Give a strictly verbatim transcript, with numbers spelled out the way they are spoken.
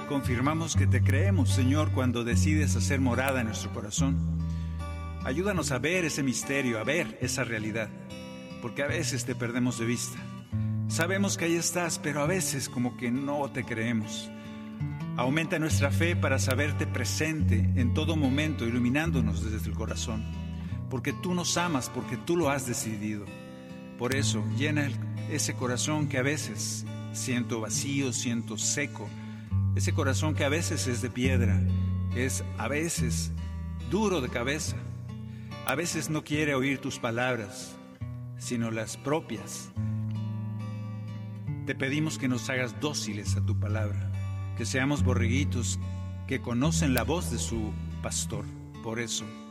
confirmamos que te creemos, Señor, cuando decides hacer morada en nuestro corazón. Ayúdanos a ver ese misterio, a ver esa realidad, porque a veces te perdemos de vista. Sabemos que ahí estás, pero a veces como que no te creemos. Aumenta nuestra fe para saberte presente en todo momento, iluminándonos desde el corazón, porque tú nos amas, porque tú lo has decidido. Por eso, llena el, ese corazón que a veces siento vacío, siento seco, ese corazón que a veces es de piedra, es a veces duro de cabeza, a veces no quiere oír tus palabras, sino las propias. Te pedimos que nos hagas dóciles a tu palabra, que seamos borreguitos que conocen la voz de su pastor. Por eso,